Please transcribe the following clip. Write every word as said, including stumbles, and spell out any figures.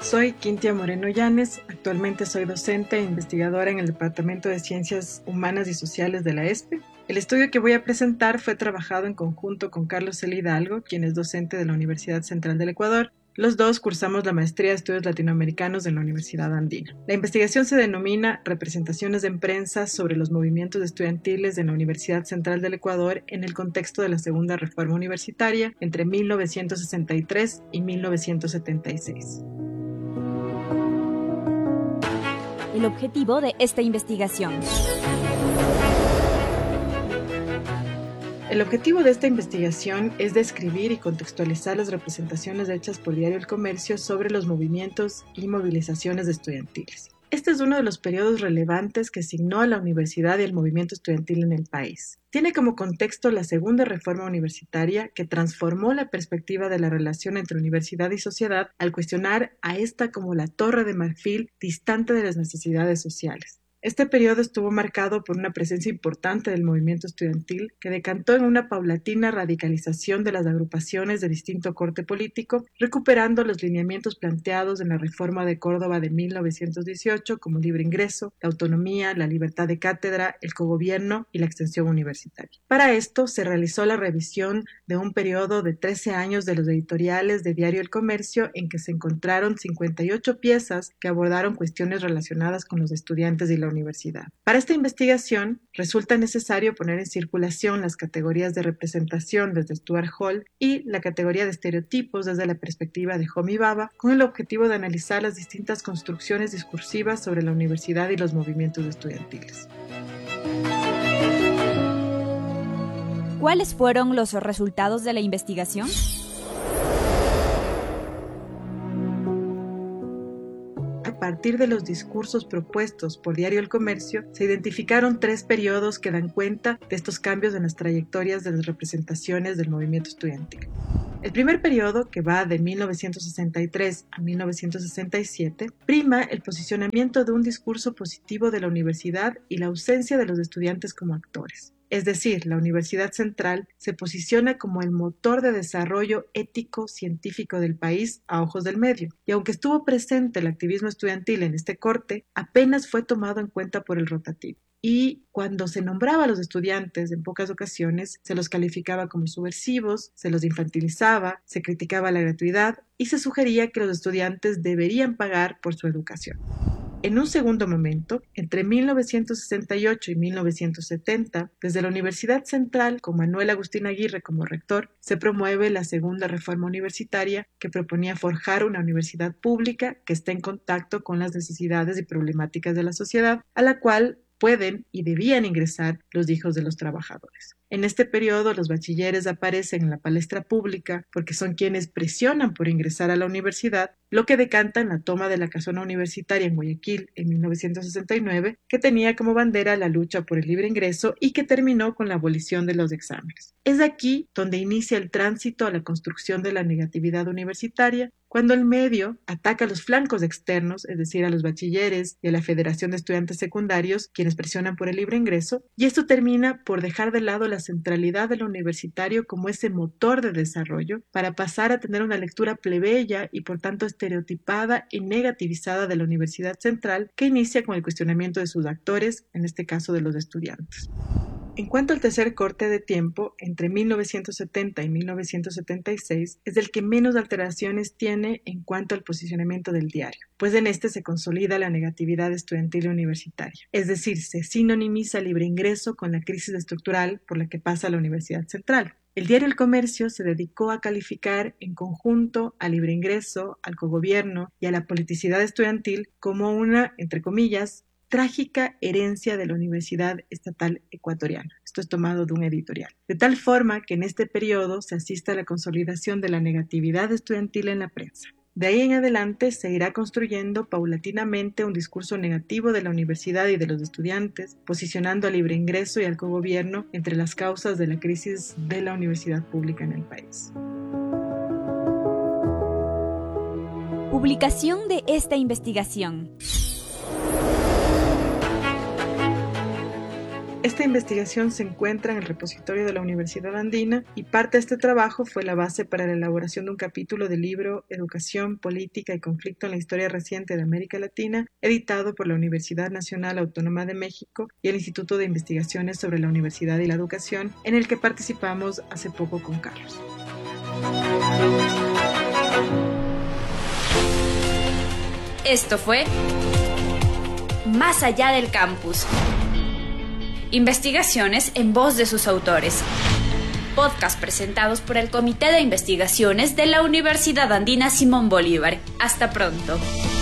Soy Quintia Moreno Llanes, actualmente soy docente e investigadora en el Departamento de Ciencias Humanas y Sociales de la E S P E. El estudio que voy a presentar fue trabajado en conjunto con Carlos L. Hidalgo, quien es docente de la Universidad Central del Ecuador. Los dos cursamos la maestría de estudios latinoamericanos en la Universidad Andina. La investigación se denomina Representaciones en prensa sobre los movimientos estudiantiles en la Universidad Central del Ecuador en el contexto de la Segunda Reforma Universitaria entre mil novecientos sesenta y tres y mil novecientos setenta y seis. El objetivo de esta investigación. El objetivo de esta investigación es describir y contextualizar las representaciones hechas por Diario El Comercio sobre los movimientos y movilizaciones estudiantiles. Este es uno de los periodos relevantes que signó a la universidad y el movimiento estudiantil en el país. Tiene como contexto la segunda reforma universitaria que transformó la perspectiva de la relación entre universidad y sociedad al cuestionar a esta como la torre de marfil distante de las necesidades sociales. Este periodo estuvo marcado por una presencia importante del movimiento estudiantil que decantó en una paulatina radicalización de las agrupaciones de distinto corte político, recuperando los lineamientos planteados en la Reforma de Córdoba de mil novecientos dieciocho como libre ingreso, la autonomía, la libertad de cátedra, el cogobierno y la extensión universitaria. Para esto se realizó la revisión de un periodo de trece años de los editoriales de Diario El Comercio en que se encontraron cincuenta y ocho piezas que abordaron cuestiones relacionadas con los estudiantes y la universidad. Para esta investigación resulta necesario poner en circulación las categorías de representación desde Stuart Hall y la categoría de estereotipos desde la perspectiva de Homi Bhabha, con el objetivo de analizar las distintas construcciones discursivas sobre la universidad y los movimientos estudiantiles. ¿Cuáles fueron los resultados de la investigación? A partir de los discursos propuestos por Diario El Comercio, se identificaron tres periodos que dan cuenta de estos cambios en las trayectorias de las representaciones del movimiento estudiantil. El primer periodo, que va de mil novecientos sesenta y tres a mil novecientos sesenta y siete, prima el posicionamiento de un discurso positivo de la universidad y la ausencia de los estudiantes como actores. Es decir, la Universidad Central se posiciona como el motor de desarrollo ético-científico del país a ojos del medio, y aunque estuvo presente el activismo estudiantil en este corte, apenas fue tomado en cuenta por el rotativo. Y cuando se nombraba a los estudiantes, en pocas ocasiones se los calificaba como subversivos, se los infantilizaba, se criticaba la gratuidad y se sugería que los estudiantes deberían pagar por su educación. En un segundo momento, entre mil novecientos sesenta y ocho y mil novecientos setenta, desde la Universidad Central, con Manuel Agustín Aguirre como rector, se promueve la segunda reforma universitaria que proponía forjar una universidad pública que esté en contacto con las necesidades y problemáticas de la sociedad, a la cual pueden y debían ingresar los hijos de los trabajadores. En este periodo, los bachilleres aparecen en la palestra pública porque son quienes presionan por ingresar a la universidad, lo que decanta en la toma de la casona universitaria en Guayaquil en mil novecientos sesenta y nueve, que tenía como bandera la lucha por el libre ingreso y que terminó con la abolición de los exámenes. Es aquí donde inicia el tránsito a la construcción de la negatividad universitaria, cuando el medio ataca a los flancos externos, es decir, a los bachilleres y a la Federación de Estudiantes Secundarios, quienes presionan por el libre ingreso, y esto termina por dejar de lado la centralidad de lo universitario como ese motor de desarrollo para pasar a tener una lectura plebeya y por tanto estereotipada y negativizada de la Universidad Central, que inicia con el cuestionamiento de sus actores, en este caso de los estudiantes. En cuanto al tercer corte de tiempo, entre mil novecientos setenta y mil novecientos setenta y seis, es el que menos alteraciones tiene en cuanto al posicionamiento del diario, pues en este se consolida la negatividad estudiantil universitaria, es decir, se sinonimiza el libre ingreso con la crisis estructural por la que pasa la Universidad Central. El diario El Comercio se dedicó a calificar en conjunto al libre ingreso, al cogobierno y a la politicidad estudiantil como una, entre comillas, trágica herencia de la Universidad Estatal Ecuatoriana. Esto es tomado de un editorial. De tal forma que en este periodo se asiste a la consolidación de la negatividad estudiantil en la prensa. De ahí en adelante se irá construyendo paulatinamente un discurso negativo de la universidad y de los estudiantes, posicionando al libre ingreso y al cogobierno entre las causas de la crisis de la universidad pública en el país. Publicación de esta investigación. Esta investigación se encuentra en el repositorio de la Universidad Andina y parte de este trabajo fue la base para la elaboración de un capítulo del libro Educación, Política y Conflicto en la Historia Reciente de América Latina, editado por la Universidad Nacional Autónoma de México y el Instituto de Investigaciones sobre la Universidad y la Educación, en el que participamos hace poco con Carlos. Esto fue Más allá del campus. Investigaciones en voz de sus autores. Podcast presentados por el Comité de Investigaciones de la Universidad Andina Simón Bolívar. Hasta pronto.